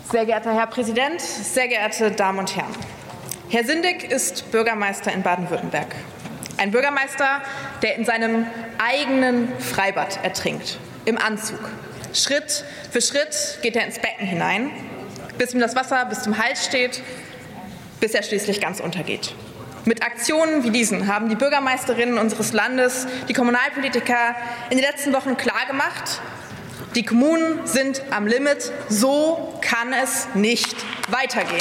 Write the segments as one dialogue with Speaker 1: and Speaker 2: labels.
Speaker 1: Sehr geehrter Herr Präsident, sehr geehrte Damen und Herren! Herr Sindig ist Bürgermeister in Baden-Württemberg. Ein Bürgermeister, der in seinem eigenen Freibad ertrinkt, im Anzug. Schritt für Schritt geht er ins Becken hinein, bis ihm das Wasser bis zum Hals steht, bis er schließlich ganz untergeht. Mit Aktionen wie diesen haben die Bürgermeisterinnen unseres Landes, die Kommunalpolitiker in den letzten Wochen klargemacht, die Kommunen sind am Limit. So kann es nicht weitergehen.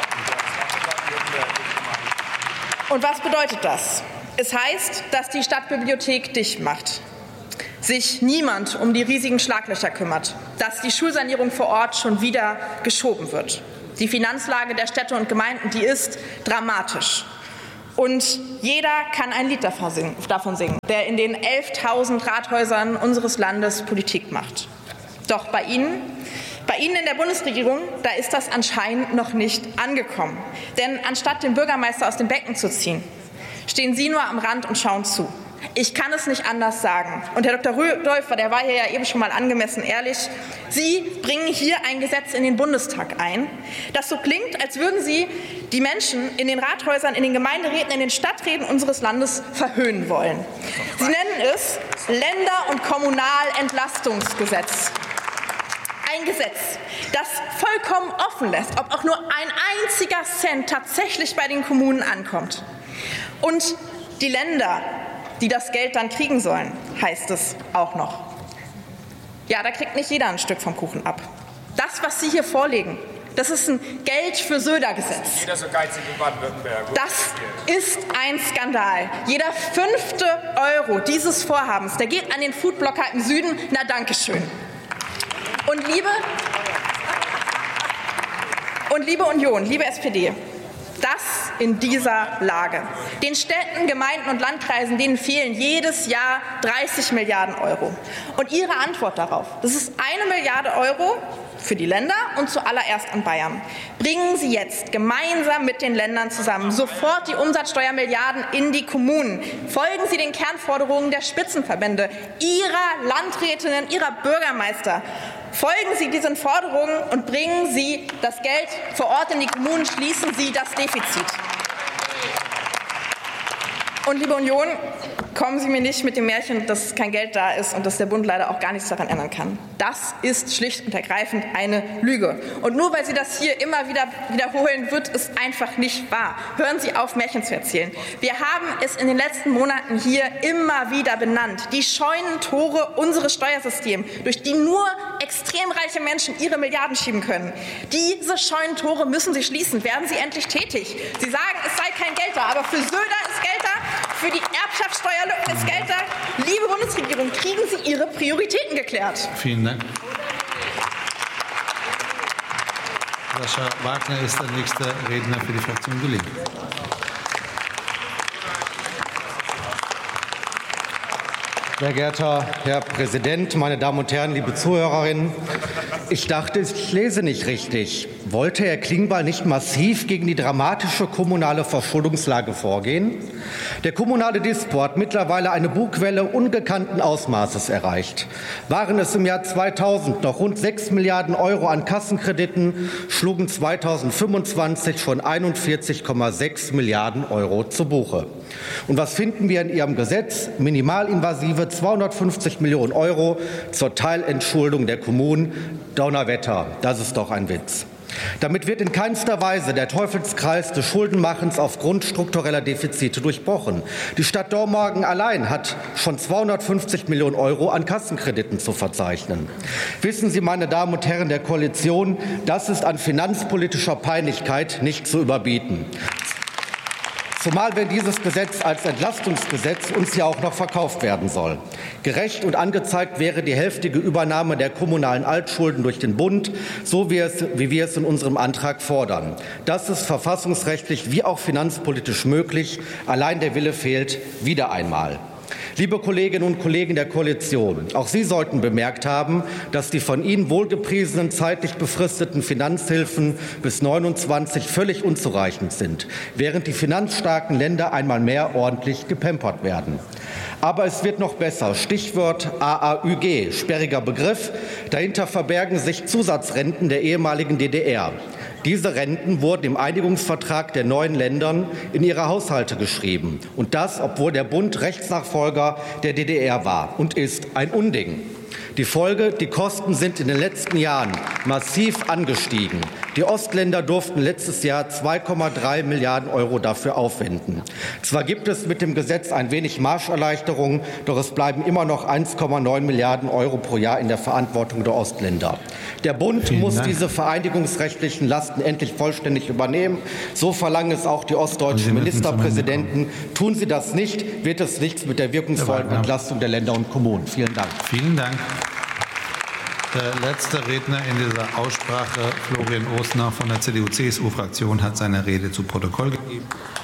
Speaker 1: Und was bedeutet das? Es heißt, dass die Stadtbibliothek dicht macht, sich niemand um die riesigen Schlaglöcher kümmert, dass die Schulsanierung vor Ort schon wieder geschoben wird. Die Finanzlage der Städte und Gemeinden, die ist dramatisch. Und jeder kann ein Lied davon singen, der in den 11.000 Rathäusern unseres Landes Politik macht. Doch bei Ihnen in der Bundesregierung, da ist das anscheinend noch nicht angekommen. Denn anstatt den Bürgermeister aus dem Becken zu ziehen, stehen Sie nur am Rand und schauen zu. Ich kann es nicht anders sagen. Und Herr Dr. Rudolph, der war hier ja eben schon mal angemessen ehrlich, Sie bringen hier ein Gesetz in den Bundestag ein, das so klingt, als würden Sie die Menschen in den Rathäusern, in den Gemeinderäten, in den Stadträten unseres Landes verhöhnen wollen. Sie nennen es Länder- und Kommunalentlastungsgesetz. Ein Gesetz, das vollkommen offen lässt, ob auch nur ein einziger Cent tatsächlich bei den Kommunen ankommt. Und die Länder, die das Geld dann kriegen sollen, heißt es auch noch. Ja, da kriegt nicht jeder ein Stück vom Kuchen ab. Das, was Sie hier vorlegen, das ist ein Geld für Söder-Gesetz.
Speaker 2: Jeder so geizig in Baden-Württemberg.
Speaker 1: Das ist ein Skandal. Jeder 5. Euro dieses Vorhabens, der geht an den Foodblocker im Süden. Na, danke schön. Und liebe Union, liebe SPD, das in dieser Lage. Den Städten, Gemeinden und Landkreisen, denen fehlen jedes Jahr 30 Milliarden Euro. Und Ihre Antwort darauf, das ist 1 Milliarde Euro für die Länder und zuallererst an Bayern. Bringen Sie jetzt gemeinsam mit den Ländern zusammen sofort die Umsatzsteuermilliarden in die Kommunen. Folgen Sie den Kernforderungen der Spitzenverbände, Ihrer Landrätinnen, Ihrer Bürgermeister. Folgen Sie diesen Forderungen und bringen Sie das Geld vor Ort in die Kommunen. Schließen Sie das Defizit. Und liebe Union, kommen Sie mir nicht mit dem Märchen, dass kein Geld da ist und dass der Bund leider auch gar nichts daran ändern kann. Das ist schlicht und ergreifend eine Lüge. Und nur weil Sie das hier immer wieder wiederholen, wird es einfach nicht wahr. Hören Sie auf, Märchen zu erzählen. Wir haben es in den letzten Monaten hier immer wieder benannt. Die Scheunentore unseres Steuersystems, durch die nur extrem reiche Menschen ihre Milliarden schieben können. Diese Scheunentore müssen Sie schließen. Werden Sie endlich tätig. Sie sagen, es sei kein Geld da, aber für Söder ist Geld da. Für die Erbschaftssteuerlücken ist Geld da. Liebe Bundesregierung, kriegen Sie Ihre Prioritäten geklärt.
Speaker 3: Vielen Dank. Sascha Wagner ist der nächste Redner für die Fraktion Die Linke.
Speaker 4: Sehr geehrter Herr Präsident, meine Damen und Herren, liebe Zuhörerinnen! Ich dachte, ich lese nicht richtig. Wollte Herr Klingbeil nicht massiv gegen die dramatische kommunale Verschuldungslage vorgehen? Der kommunale Dispo hat mittlerweile eine Bugwelle ungekannten Ausmaßes erreicht. Waren es im Jahr 2000 noch rund 6 Milliarden Euro an Kassenkrediten, schlugen 2025 schon 41,6 Milliarden Euro zu Buche. Und was finden wir in Ihrem Gesetz? Minimalinvasive 250 Millionen Euro zur Teilentschuldung der Kommunen. Donnerwetter, das ist doch ein Witz. Damit wird in keinster Weise der Teufelskreis des Schuldenmachens aufgrund struktureller Defizite durchbrochen. Die Stadt Dormagen allein hat schon 250 Millionen Euro an Kassenkrediten zu verzeichnen. Wissen Sie, meine Damen und Herren der Koalition, das ist an finanzpolitischer Peinlichkeit nicht zu überbieten. Zumal wenn dieses Gesetz als Entlastungsgesetz uns ja auch noch verkauft werden soll. Gerecht und angezeigt wäre die hälftige Übernahme der kommunalen Altschulden durch den Bund, so wie wir es in unserem Antrag fordern. Das ist verfassungsrechtlich wie auch finanzpolitisch möglich. Allein der Wille fehlt wieder einmal. Liebe Kolleginnen und Kollegen der Koalition, auch Sie sollten bemerkt haben, dass die von Ihnen wohlgepriesenen zeitlich befristeten Finanzhilfen bis 29 völlig unzureichend sind, während die finanzstarken Länder einmal mehr ordentlich gepampert werden. Aber es wird noch besser. Stichwort AAÜG, sperriger Begriff. Dahinter verbergen sich Zusatzrenten der ehemaligen DDR. Diese Renten wurden im Einigungsvertrag der neuen Ländern in ihre Haushalte geschrieben. Und das, obwohl der Bund Rechtsnachfolger der DDR war und ist. Ein Unding. Die Folge, die Kosten sind in den letzten Jahren massiv angestiegen. Die Ostländer durften letztes Jahr 2,3 Milliarden € dafür aufwenden. Zwar gibt es mit dem Gesetz ein wenig Marscherleichterung, doch es bleiben immer noch 1,9 Milliarden € pro Jahr in der Verantwortung der Ostländer. Der Bund muss diese vereinigungsrechtlichen Lasten endlich vollständig übernehmen. So verlangen es auch die ostdeutschen Ministerpräsidenten. Tun sie das nicht, wird es nichts mit der wirkungsvollen Entlastung der Länder und Kommunen. Vielen Dank.
Speaker 3: Vielen Dank. Der letzte Redner in dieser Aussprache, Florian Ostner von der CDU-CSU-Fraktion, hat seine Rede zu Protokoll gegeben.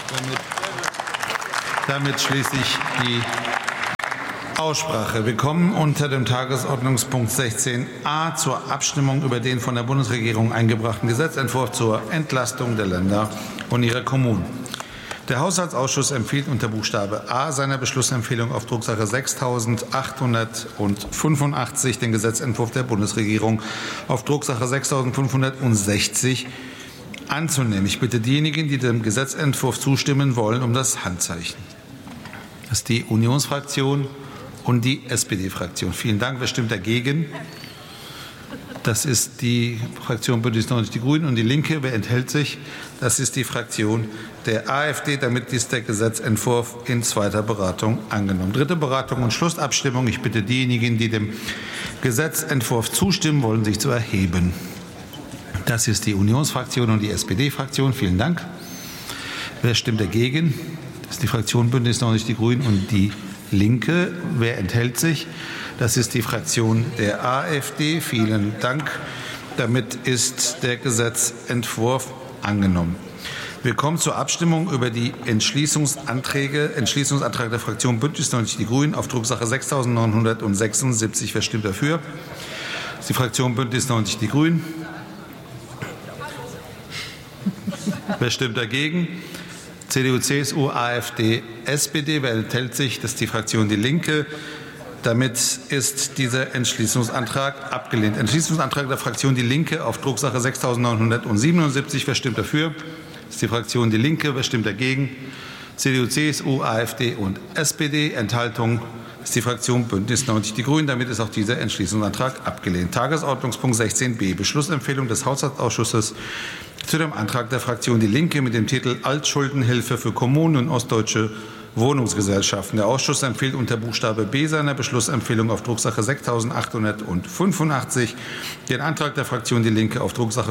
Speaker 3: Damit schließe ich die Aussprache. Wir kommen unter dem Tagesordnungspunkt 16a zur Abstimmung über den von der Bundesregierung eingebrachten Gesetzentwurf zur Entlastung der Länder und ihrer Kommunen. Der Haushaltsausschuss empfiehlt unter Buchstabe A seiner Beschlussempfehlung auf Drucksache 6.885 den Gesetzentwurf der Bundesregierung auf Drucksache 6.560 anzunehmen. Ich bitte diejenigen, die dem Gesetzentwurf zustimmen wollen, um das Handzeichen. Das ist die Unionsfraktion und die SPD-Fraktion. Vielen Dank. Wer stimmt dagegen? Das ist die Fraktion Bündnis 90 Die Grünen und die Linke. Wer enthält sich? Das ist die Fraktion der AfD. Damit ist der Gesetzentwurf in zweiter Beratung angenommen. Dritte Beratung und Schlussabstimmung. Ich bitte diejenigen, die dem Gesetzentwurf zustimmen wollen, sich zu erheben. Das ist die Unionsfraktion und die SPD-Fraktion. Vielen Dank. Wer stimmt dagegen? Das ist die Fraktion Bündnis 90 Die Grünen und die Linke. Wer enthält sich? Das ist die Fraktion der AfD. Vielen Dank. Damit ist der Gesetzentwurf angenommen. Wir kommen zur Abstimmung über die Entschließungsantrag der Fraktion Bündnis 90 Die Grünen auf Drucksache 6.976. Wer stimmt dafür? Das ist die Fraktion Bündnis 90 Die Grünen. Wer stimmt dagegen? CDU, CSU, AfD, SPD. Wer enthält sich? Das ist die Fraktion Die Linke. Damit ist dieser Entschließungsantrag abgelehnt. Entschließungsantrag der Fraktion Die Linke auf Drucksache 6.977. Wer stimmt dafür? Das ist die Fraktion Die Linke. Wer stimmt dagegen? CDU, CSU, AfD und SPD. Enthaltung ist die Fraktion Bündnis 90 Die Grünen. Damit ist auch dieser Entschließungsantrag abgelehnt. Tagesordnungspunkt 16b. Beschlussempfehlung des Haushaltsausschusses zu dem Antrag der Fraktion Die Linke mit dem Titel Altschuldenhilfe für Kommunen und ostdeutsche Wohnungsgesellschaften. Der Ausschuss empfiehlt unter Buchstabe B seiner Beschlussempfehlung auf Drucksache 6.885 den Antrag der Fraktion Die Linke auf Drucksache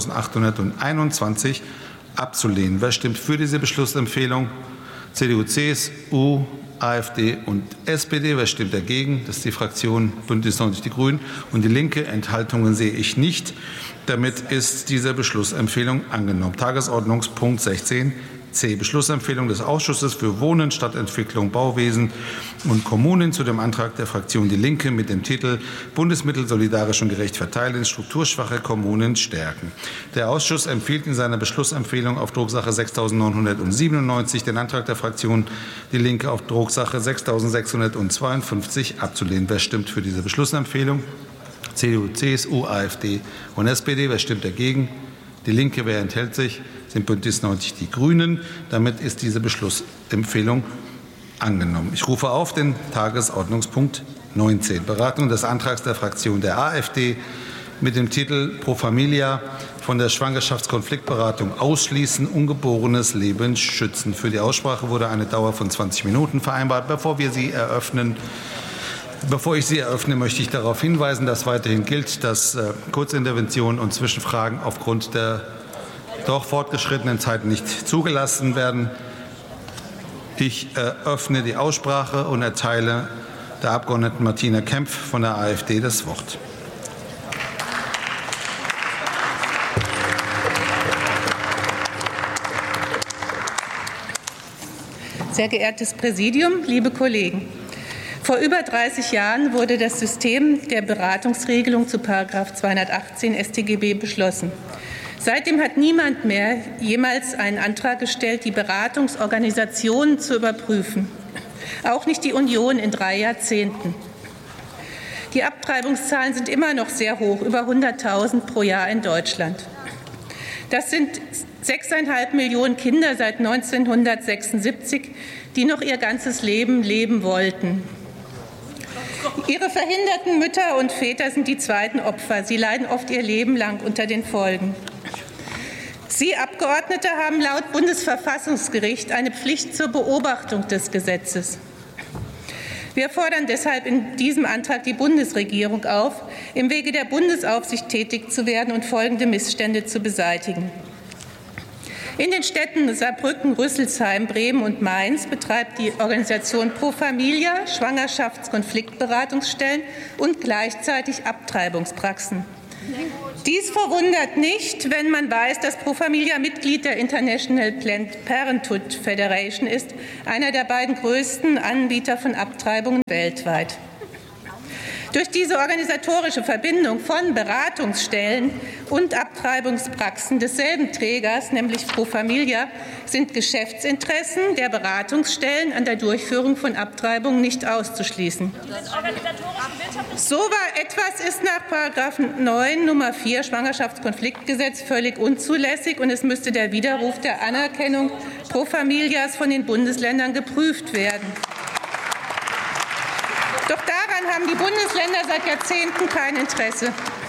Speaker 3: 5.821 abzulehnen. Wer stimmt für diese Beschlussempfehlung? CDU, CSU, AfD und SPD. Wer stimmt dagegen? Das ist die Fraktion Bündnis 90 Die Grünen und die Linke. Enthaltungen sehe ich nicht. Damit ist diese Beschlussempfehlung angenommen. Tagesordnungspunkt 16c. Beschlussempfehlung des Ausschusses für Wohnen, Stadtentwicklung, Bauwesen und Kommunen zu dem Antrag der Fraktion Die Linke mit dem Titel Bundesmittel solidarisch und gerecht verteilen, strukturschwache Kommunen stärken. Der Ausschuss empfiehlt in seiner Beschlussempfehlung auf Drucksache 6.997 den Antrag der Fraktion Die Linke auf Drucksache 6.652 abzulehnen. Wer stimmt für diese Beschlussempfehlung? CDU, CSU, AfD und SPD. Wer stimmt dagegen? Die Linke. Wer enthält sich? Sind Bündnis 90 Die Grünen. Damit ist diese Beschlussempfehlung angenommen. Ich rufe auf den Tagesordnungspunkt 19. Beratung des Antrags der Fraktion der AfD mit dem Titel Pro Familia von der Schwangerschaftskonfliktberatung ausschließen, ungeborenes Leben schützen. Für die Aussprache wurde eine Dauer von 20 Minuten vereinbart. Bevor ich sie eröffne, möchte ich darauf hinweisen, dass weiterhin gilt, dass Kurzinterventionen und Zwischenfragen aufgrund der doch fortgeschrittenen Zeit nicht zugelassen werden. Ich eröffne die Aussprache und erteile der Abgeordneten Martina Kempf von der AfD das Wort.
Speaker 2: Sehr geehrtes Präsidium, liebe Kollegen! Vor über 30 Jahren wurde das System der Beratungsregelung zu § 218 StGB beschlossen. Seitdem hat niemand mehr jemals einen Antrag gestellt, die Beratungsorganisationen zu überprüfen. Auch nicht die Union in 3 Jahrzehnten. Die Abtreibungszahlen sind immer noch sehr hoch, über 100.000 pro Jahr in Deutschland. Das sind 6,5 Millionen Kinder seit 1976, die noch ihr ganzes Leben leben wollten. Ihre verhinderten Mütter und Väter sind die zweiten Opfer. Sie leiden oft ihr Leben lang unter den Folgen. Sie Abgeordnete haben laut Bundesverfassungsgericht eine Pflicht zur Beobachtung des Gesetzes. Wir fordern deshalb in diesem Antrag die Bundesregierung auf, im Wege der Bundesaufsicht tätig zu werden und folgende Missstände zu beseitigen. In den Städten Saarbrücken, Rüsselsheim, Bremen und Mainz betreibt die Organisation Pro Familia Schwangerschaftskonfliktberatungsstellen und gleichzeitig Abtreibungspraxen. Dies verwundert nicht, wenn man weiß, dass Pro Familia Mitglied der International Planned Parenthood Federation ist, einer der beiden größten Anbieter von Abtreibungen weltweit. Durch diese organisatorische Verbindung von Beratungsstellen und Abtreibungspraxen desselben Trägers, nämlich Pro Familia, sind Geschäftsinteressen der Beratungsstellen an der Durchführung von Abtreibungen nicht auszuschließen. So war etwas ist nach § 9 Nr. 4 Schwangerschaftskonfliktgesetz völlig unzulässig, und es müsste der Widerruf der Anerkennung Pro Familias von den Bundesländern geprüft werden. Doch daran haben die Bundesländer seit Jahrzehnten kein Interesse.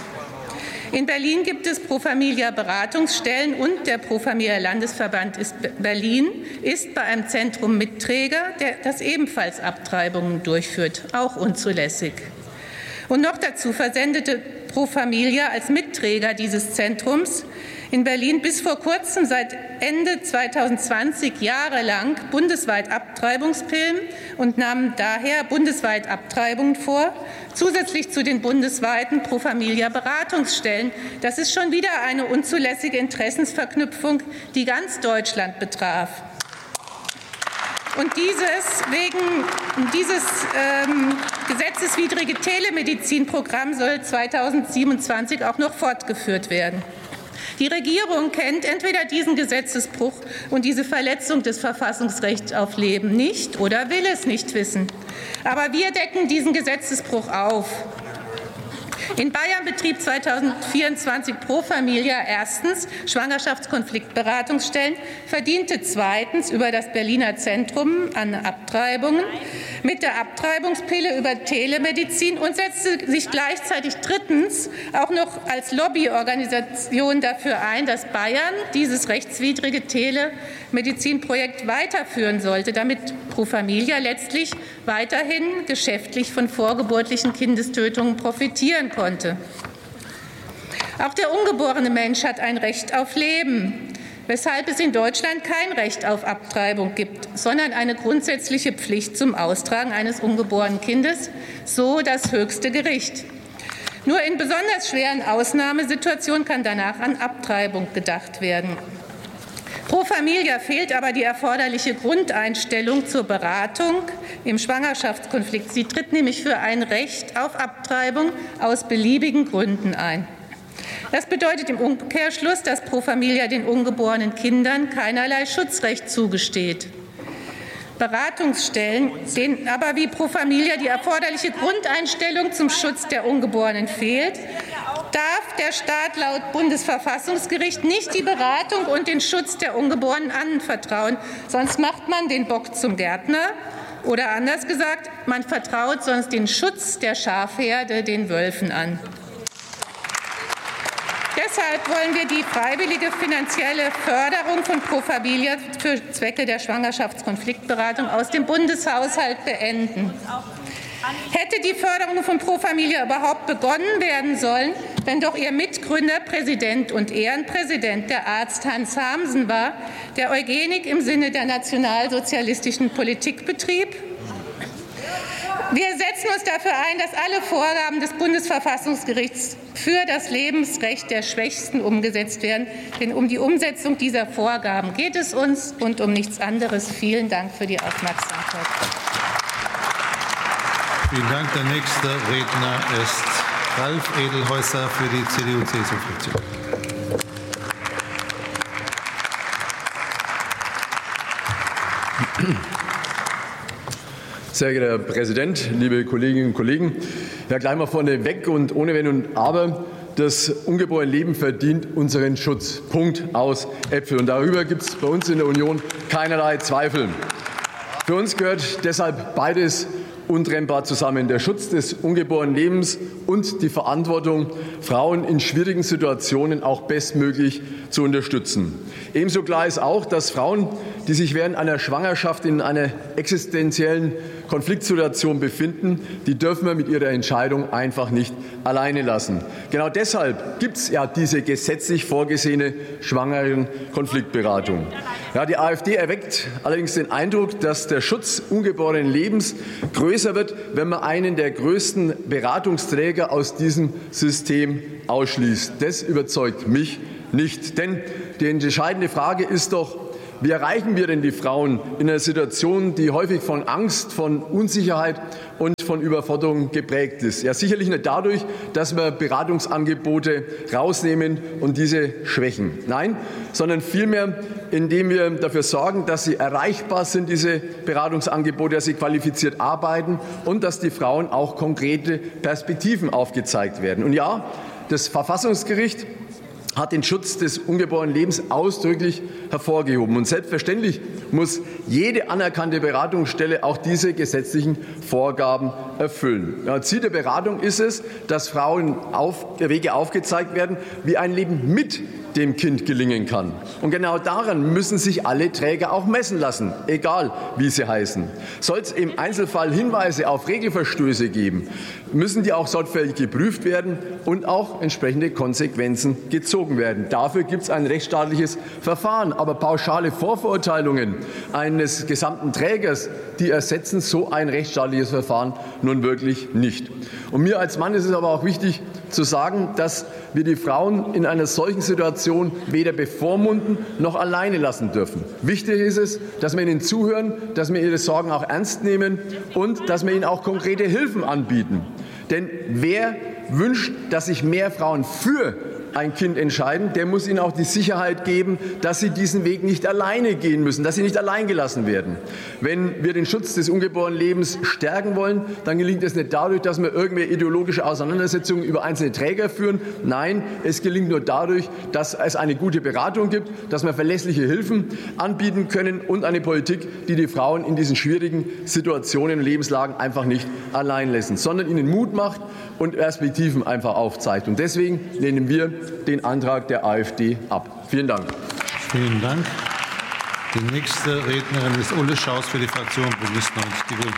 Speaker 2: In Berlin gibt es Pro Familia Beratungsstellen, und der Pro Familia Landesverband Berlin ist bei einem Zentrum Mitträger, das ebenfalls Abtreibungen durchführt, auch unzulässig. Und noch dazu versendete Pro Familia als Mitträger dieses Zentrums in Berlin bis vor kurzem, seit Ende 2020, jahrelang bundesweit Abtreibungspillen und nahmen daher bundesweit Abtreibungen vor, zusätzlich zu den bundesweiten Pro Familia Beratungsstellen. Das ist schon wieder eine unzulässige Interessensverknüpfung, die ganz Deutschland betraf. Und dieses gesetzeswidrige Telemedizinprogramm soll 2027 auch noch fortgeführt werden. Die Regierung kennt entweder diesen Gesetzesbruch und diese Verletzung des Verfassungsrechts auf Leben nicht oder will es nicht wissen. Aber wir decken diesen Gesetzesbruch auf. In Bayern betrieb 2024 Pro Familia erstens Schwangerschaftskonfliktberatungsstellen, verdiente zweitens über das Berliner Zentrum an Abtreibungen mit der Abtreibungspille über Telemedizin und setzte sich gleichzeitig drittens auch noch als Lobbyorganisation dafür ein, dass Bayern dieses rechtswidrige Telemedizinprojekt weiterführen sollte, damit Pro Familia letztlich weiterhin geschäftlich von vorgeburtlichen Kindestötungen profitieren konnte. Auch der ungeborene Mensch hat ein Recht auf Leben, weshalb es in Deutschland kein Recht auf Abtreibung gibt, sondern eine grundsätzliche Pflicht zum Austragen eines ungeborenen Kindes, so das höchste Gericht. Nur in besonders schweren Ausnahmesituationen kann danach an Abtreibung gedacht werden. Pro Familia fehlt aber die erforderliche Grundeinstellung zur Beratung im Schwangerschaftskonflikt. Sie tritt nämlich für ein Recht auf Abtreibung aus beliebigen Gründen ein. Das bedeutet im Umkehrschluss, dass Pro Familia den ungeborenen Kindern keinerlei Schutzrecht zugesteht. Beratungsstellen, denen aber wie Pro Familia die erforderliche Grundeinstellung zum Schutz der Ungeborenen fehlt, darf der Staat laut Bundesverfassungsgericht nicht die Beratung und den Schutz der Ungeborenen anvertrauen. Sonst macht man den Bock zum Gärtner. Oder anders gesagt, man vertraut sonst den Schutz der Schafherde den Wölfen an. Deshalb wollen wir die freiwillige finanzielle Förderung von Pro Familia für Zwecke der Schwangerschaftskonfliktberatung aus dem Bundeshaushalt beenden. Hätte die Förderung von Pro Familia überhaupt begonnen werden sollen, wenn doch ihr Mitgründer, Präsident und Ehrenpräsident der Arzt Hans Hamsen war, der Eugenik im Sinne der nationalsozialistischen Politik betrieb? Wir setzen uns dafür ein, dass alle Vorgaben des Bundesverfassungsgerichts für das Lebensrecht der Schwächsten umgesetzt werden. Denn um die Umsetzung dieser Vorgaben geht es uns und um nichts anderes. Vielen Dank für die Aufmerksamkeit.
Speaker 3: Vielen Dank. Der nächste Redner ist Ralf Edelhäuser für die CDU-CSU-Fraktion.
Speaker 5: Sehr geehrter Herr Präsident, liebe Kolleginnen und Kollegen! Ja, gleich mal vorneweg und ohne Wenn und Aber. Das ungeborene Leben verdient unseren Schutz. Punkt, aus, Äpfel. Und darüber gibt es bei uns in der Union keinerlei Zweifel. Für uns gehört deshalb beides untrennbar zusammen: der Schutz des ungeborenen Lebens und die Verantwortung, Frauen in schwierigen Situationen auch bestmöglich zu unterstützen. Ebenso klar ist auch, dass Frauen, die sich während einer Schwangerschaft in einer existenziellen Konfliktsituation befinden, die dürfen wir mit ihrer Entscheidung einfach nicht alleine lassen. Genau deshalb gibt es ja diese gesetzlich vorgesehene Schwangerenkonfliktberatung. Ja, die AfD erweckt allerdings den Eindruck, dass der Schutz ungeborenen Lebens größer wird, wenn man einen der größten Beratungsträger aus diesem System ausschließt. Das überzeugt mich nicht. Denn die entscheidende Frage ist doch: Wie erreichen wir denn die Frauen in einer Situation, die häufig von Angst, von Unsicherheit und von Überforderung geprägt ist? Ja, sicherlich nicht dadurch, dass wir Beratungsangebote rausnehmen und diese schwächen. Nein, sondern vielmehr, indem wir dafür sorgen, dass sie erreichbar sind, diese Beratungsangebote, dass sie qualifiziert arbeiten und dass die Frauen auch konkrete Perspektiven aufgezeigt werden. Und ja, das Verfassungsgericht hat den Schutz des ungeborenen Lebens ausdrücklich hervorgehoben. Und selbstverständlich muss jede anerkannte Beratungsstelle auch diese gesetzlichen Vorgaben erfüllen. Ja, Ziel der Beratung ist es, dass Frauen Wege aufgezeigt werden, wie ein Leben mit dem Kind gelingen kann. Und genau daran müssen sich alle Träger auch messen lassen, egal wie sie heißen. Soll es im Einzelfall Hinweise auf Regelverstöße geben, müssen die auch sorgfältig geprüft werden und auch entsprechende Konsequenzen gezogen werden. Dafür gibt es ein rechtsstaatliches Verfahren. Aber pauschale Vorverurteilungen eines gesamten Trägers, die ersetzen so ein rechtsstaatliches Verfahren nun wirklich nicht. Und mir als Mann ist es aber auch wichtig zu sagen, dass wir die Frauen in einer solchen Situation weder bevormunden noch alleine lassen dürfen. Wichtig ist es, dass wir ihnen zuhören, dass wir ihre Sorgen auch ernst nehmen und dass wir ihnen auch konkrete Hilfen anbieten. Denn wer wünscht, dass sich mehr Frauen für ein Kind entscheiden, der muss ihnen auch die Sicherheit geben, dass sie diesen Weg nicht alleine gehen müssen, dass sie nicht allein gelassen werden. Wenn wir den Schutz des ungeborenen Lebens stärken wollen, dann gelingt es nicht dadurch, dass wir irgendwelche ideologische Auseinandersetzungen über einzelne Träger führen. Nein, es gelingt nur dadurch, dass es eine gute Beratung gibt, dass wir verlässliche Hilfen anbieten können und eine Politik, die die Frauen in diesen schwierigen Situationen und Lebenslagen einfach nicht allein lassen, sondern ihnen Mut macht und Perspektiven einfach aufzeigt. Und deswegen lehnen wir den Antrag der AfD ab. Vielen Dank.
Speaker 3: Vielen Dank. Die nächste Rednerin ist Ulle Schaus für die Fraktion Bündnis 90 Die Grünen.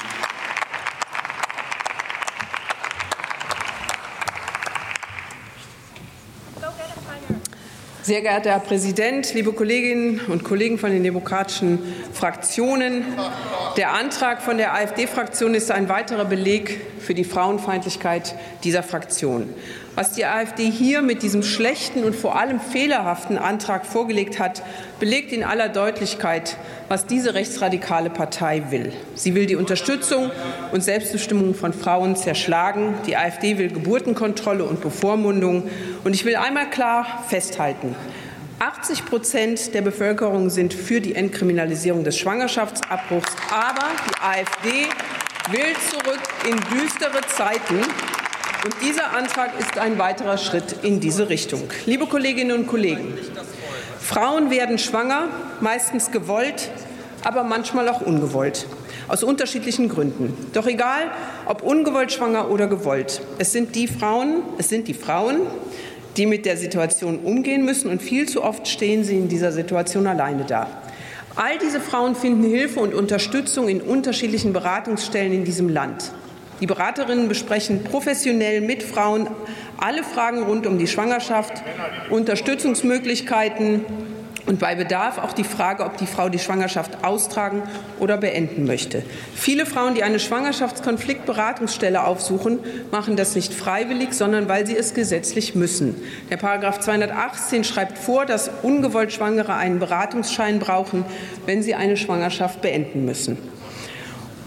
Speaker 6: Sehr geehrter Herr Präsident, liebe Kolleginnen und Kollegen von den demokratischen Fraktionen! Der Antrag von der AfD-Fraktion ist ein weiterer Beleg für die Frauenfeindlichkeit dieser Fraktion. Was die AfD hier mit diesem schlechten und vor allem fehlerhaften Antrag vorgelegt hat, belegt in aller Deutlichkeit, was diese rechtsradikale Partei will. Sie will die Unterstützung und Selbstbestimmung von Frauen zerschlagen. Die AfD will Geburtenkontrolle und Bevormundung. Und ich will einmal klar festhalten: 80% der Bevölkerung sind für die Entkriminalisierung des Schwangerschaftsabbruchs. Aber die AfD will zurück in düstere Zeiten. Und dieser Antrag ist ein weiterer Schritt in diese Richtung. Liebe Kolleginnen und Kollegen, Frauen werden schwanger, meistens gewollt, aber manchmal auch ungewollt, aus unterschiedlichen Gründen. Doch egal, ob ungewollt schwanger oder gewollt, es sind die Frauen, die mit der Situation umgehen müssen, und viel zu oft stehen sie in dieser Situation alleine da. All diese Frauen finden Hilfe und Unterstützung in unterschiedlichen Beratungsstellen in diesem Land. Die Beraterinnen besprechen professionell mit Frauen alle Fragen rund um die Schwangerschaft, Unterstützungsmöglichkeiten und bei Bedarf auch die Frage, ob die Frau die Schwangerschaft austragen oder beenden möchte. Viele Frauen, die eine Schwangerschaftskonfliktberatungsstelle aufsuchen, machen das nicht freiwillig, sondern weil sie es gesetzlich müssen. Der § 218 schreibt vor, dass ungewollt Schwangere einen Beratungsschein brauchen, wenn sie eine Schwangerschaft beenden müssen.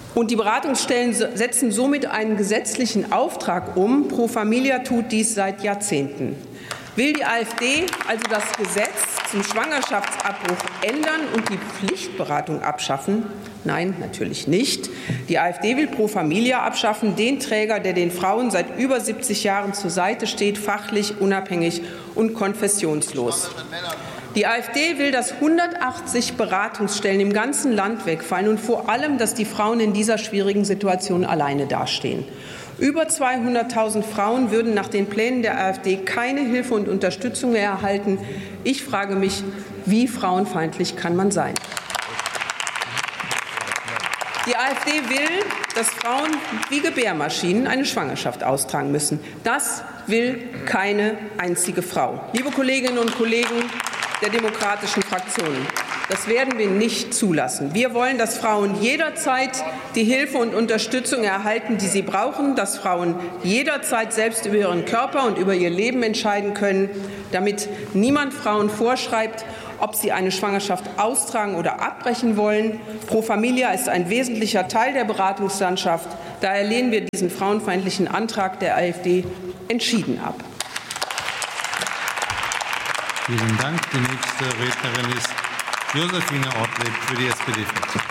Speaker 6: Und die Beratungsstellen setzen somit einen gesetzlichen Auftrag um. Pro Familia tut dies seit Jahrzehnten. Will die AfD also das Gesetz zum Schwangerschaftsabbruch ändern und die Pflichtberatung abschaffen? Nein, natürlich nicht. Die AfD will Pro Familia abschaffen, den Träger, der den Frauen seit über 70 Jahren zur Seite steht, fachlich, unabhängig und konfessionslos. Die AfD will, dass 180 Beratungsstellen im ganzen Land wegfallen und vor allem, dass die Frauen in dieser schwierigen Situation alleine dastehen. Über 200.000 Frauen würden nach den Plänen der AfD keine Hilfe und Unterstützung mehr erhalten. Ich frage mich, wie frauenfeindlich kann man sein? Die AfD will, dass Frauen wie Gebärmaschinen eine Schwangerschaft austragen müssen. Das will keine einzige Frau. Liebe Kolleginnen und Kollegen der demokratischen Fraktionen, das werden wir nicht zulassen. Wir wollen, dass Frauen jederzeit die Hilfe und Unterstützung erhalten, die sie brauchen, dass Frauen jederzeit selbst über ihren Körper und über ihr Leben entscheiden können, damit niemand Frauen vorschreibt, ob sie eine Schwangerschaft austragen oder abbrechen wollen. Pro Familia ist ein wesentlicher Teil der Beratungslandschaft. Daher lehnen wir diesen frauenfeindlichen Antrag der AfD entschieden ab.
Speaker 3: Vielen Dank. Die nächste Rednerin ist Josephine Ortlieb für die SPD-Fraktion.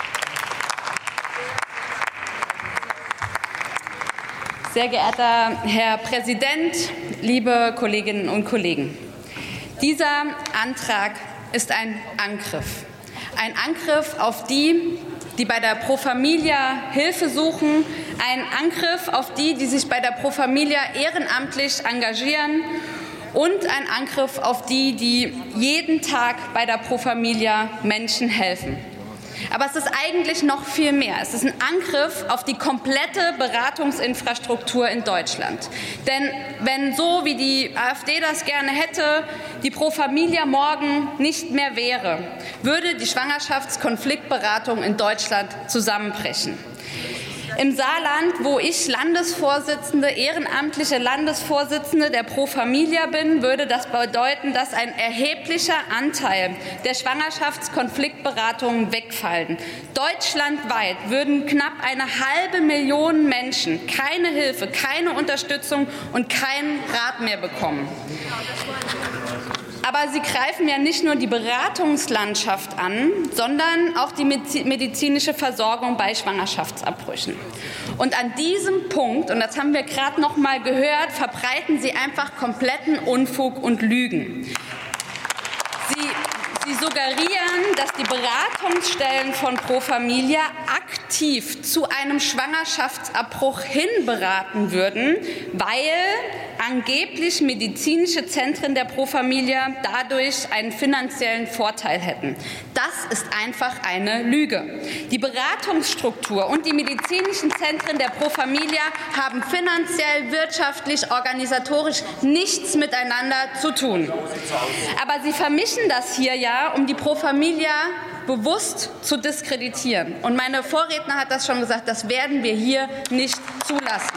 Speaker 7: Sehr geehrter Herr Präsident, liebe Kolleginnen und Kollegen! Dieser Antrag ist ein Angriff. Ein Angriff auf die, die bei der Pro Familia Hilfe suchen, ein Angriff auf die, die sich bei der Pro Familia ehrenamtlich engagieren, und ein Angriff auf die, die jeden Tag bei der Pro Familia Menschen helfen. Aber es ist eigentlich noch viel mehr. Es ist ein Angriff auf die komplette Beratungsinfrastruktur in Deutschland. Denn wenn so, wie die AfD das gerne hätte, die Pro Familia morgen nicht mehr wäre, würde die Schwangerschaftskonfliktberatung in Deutschland zusammenbrechen. Im Saarland, wo ich ehrenamtliche Landesvorsitzende der Pro Familia bin, würde das bedeuten, dass ein erheblicher Anteil der Schwangerschaftskonfliktberatungen wegfallen. Deutschlandweit würden knapp 500.000 Menschen keine Hilfe, keine Unterstützung und keinen Rat mehr bekommen. Aber sie greifen ja nicht nur die Beratungslandschaft an, sondern auch die medizinische Versorgung bei Schwangerschaftsabbrüchen. Und an diesem Punkt, und das haben wir gerade noch mal gehört, verbreiten sie einfach kompletten Unfug und Lügen. Sie suggerieren, dass die Beratungsstellen von Pro Familia aktiv zu einem Schwangerschaftsabbruch hinberaten würden, weil angeblich medizinische Zentren der Pro Familia dadurch einen finanziellen Vorteil hätten. Das ist einfach eine Lüge. Die Beratungsstruktur und die medizinischen Zentren der Pro Familia haben finanziell, wirtschaftlich, organisatorisch nichts miteinander zu tun. Aber sie vermischen das hier ja, um die Pro Familia bewusst zu diskreditieren. Und meine Vorredner hat das schon gesagt, das werden wir hier nicht zulassen.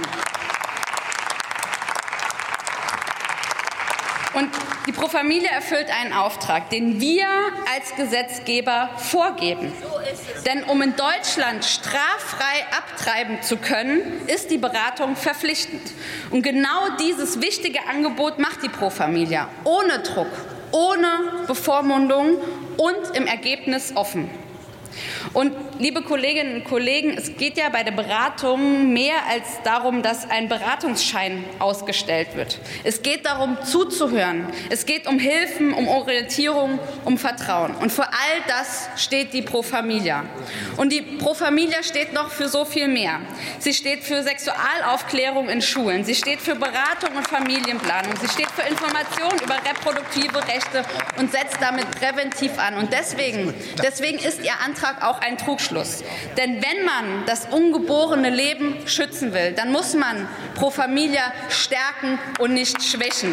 Speaker 7: Und die Pro Familia erfüllt einen Auftrag, den wir als Gesetzgeber vorgeben. Denn um in Deutschland straffrei abtreiben zu können, ist die Beratung verpflichtend. Und genau dieses wichtige Angebot macht die Pro Familia. Ohne Druck, ohne Bevormundung und im Ergebnis offen. Und liebe Kolleginnen und Kollegen, es geht ja bei der Beratung mehr als darum, dass ein Beratungsschein ausgestellt wird. Es geht darum, zuzuhören. Es geht um Hilfen, um Orientierung, um Vertrauen. Und für all das steht die Pro Familia. Und die Pro Familia steht noch für so viel mehr. Sie steht für Sexualaufklärung in Schulen. Sie steht für Beratung und Familienplanung. Sie steht für Information über reproduktive Rechte und setzt damit präventiv an. Und deswegen ist Ihr Antrag auch ein Trugschluss. Denn wenn man das ungeborene Leben schützen will, dann muss man Pro Familia stärken und nicht schwächen.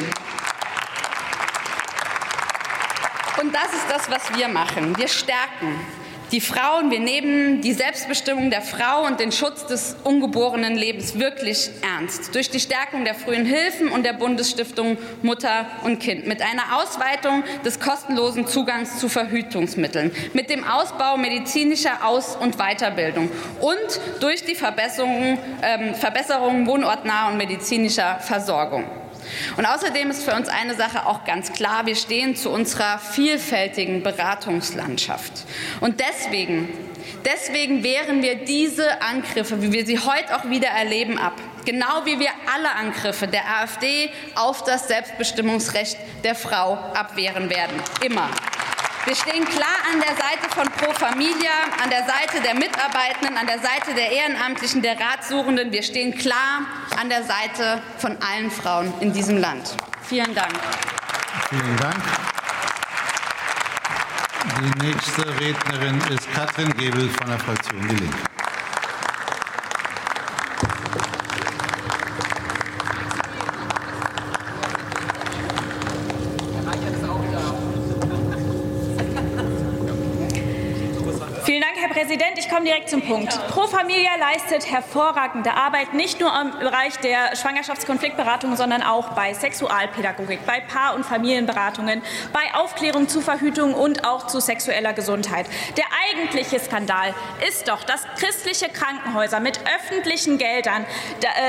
Speaker 7: Und das ist das, was wir machen. Wir stärken. Die Frauen, wir nehmen die Selbstbestimmung der Frau und den Schutz des ungeborenen Lebens wirklich ernst. Durch die Stärkung der frühen Hilfen und der Bundesstiftung Mutter und Kind. Mit einer Ausweitung des kostenlosen Zugangs zu Verhütungsmitteln. Mit dem Ausbau medizinischer Aus- und Weiterbildung. Und durch die Verbesserung wohnortnaher und medizinischer Versorgung. Und außerdem ist für uns eine Sache auch ganz klar, wir stehen zu unserer vielfältigen Beratungslandschaft. Und deswegen wehren wir diese Angriffe, wie wir sie heute auch wieder erleben, ab. Genau wie wir alle Angriffe der AfD auf das Selbstbestimmungsrecht der Frau abwehren werden. Immer. Wir stehen klar an der Seite von Pro Familia, an der Seite der Mitarbeitenden, an der Seite der Ehrenamtlichen, der Ratsuchenden. Wir stehen klar an der Seite von allen Frauen in diesem Land. Vielen Dank.
Speaker 3: Vielen Dank. Die nächste Rednerin ist Katrin Gebel von der Fraktion Die Linke.
Speaker 8: Vielen Dank, Herr Präsident. Ich komme direkt zum Punkt. Pro Familia leistet hervorragende Arbeit, nicht nur im Bereich der Schwangerschaftskonfliktberatung, sondern auch bei Sexualpädagogik, bei Paar- und Familienberatungen, bei Aufklärung zu Verhütung und auch zu sexueller Gesundheit. Der eigentliche Skandal ist doch, dass christliche Krankenhäuser mit öffentlichen Geldern